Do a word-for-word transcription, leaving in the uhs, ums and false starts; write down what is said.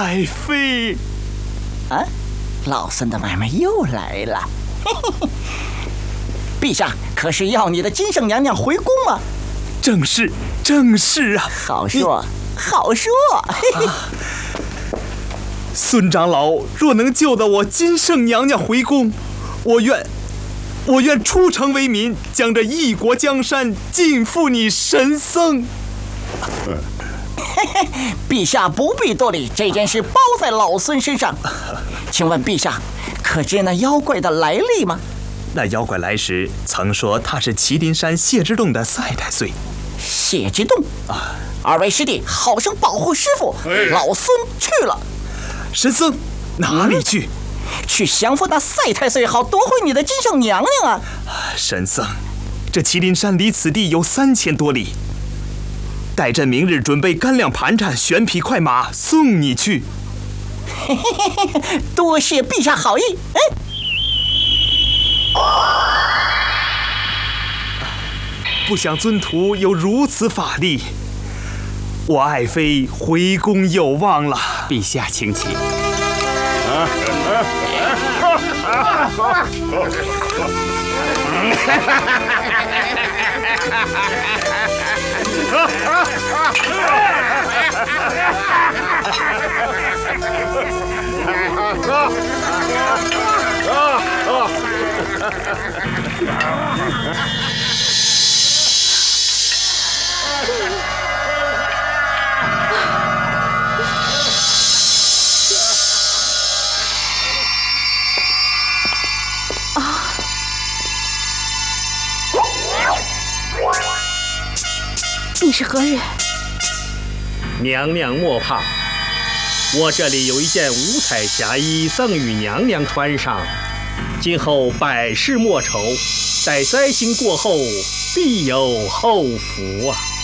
爱妃。 啊，老孙的买卖又来了。陛下可是要你的金圣娘娘回宫吗？ 正是，正是啊。 好说，好说。 啊，孙长老若能救得我金圣娘娘回宫，我愿，我愿出城为民，将这一国江山尽付你神僧。 陛下不必多礼，这件事包在老孙身上。请问陛下，可知那妖怪的来历吗？ 那妖怪来时曾说他是麒麟山谢之洞的赛太岁。 谢之洞啊！二位师弟好生保护师傅，老孙去了。 神僧哪里去？ 嗯、去降服那赛太岁，好夺回你的金圣娘娘啊！ 神僧，这麒麟山离此地有三千多里。待朕明日准备干粮盘缠、玄匹快马送你去。 多谢陛下好意。哎， 不想尊徒有如此法力，我爱妃回宫有望了。 陛下请起。 你是何人？ 娘娘莫怕，我这里有一件五彩霞衣赠与娘娘穿上，今后百事莫愁，待灾星过后必有后福啊。